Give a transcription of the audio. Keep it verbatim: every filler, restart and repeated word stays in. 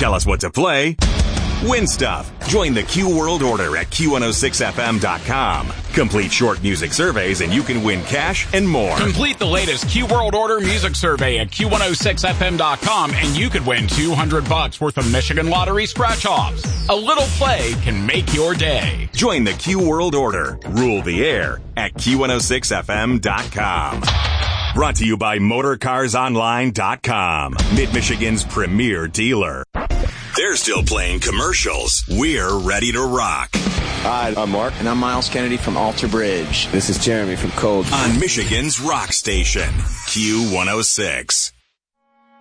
Tell us what to play. Win stuff. Join the Q World Order at Q one oh six F M dot com. Complete short music surveys and you can win cash and more. Complete the latest Q World Order music survey at Q one oh six F M dot com and you could win two hundred bucks worth of Michigan Lottery scratch-offs. A little play can make your day. Join the Q World Order. Rule the air at Q one oh six F M dot com. Brought to you by Motor Cars Online dot com, Mid-Michigan's premier dealer. They're still playing commercials. We're ready to rock. Hi, I'm Mark. And I'm Miles Kennedy from Alter Bridge. This is Jeremy from Cold. On Michigan's rock station, Q one oh six.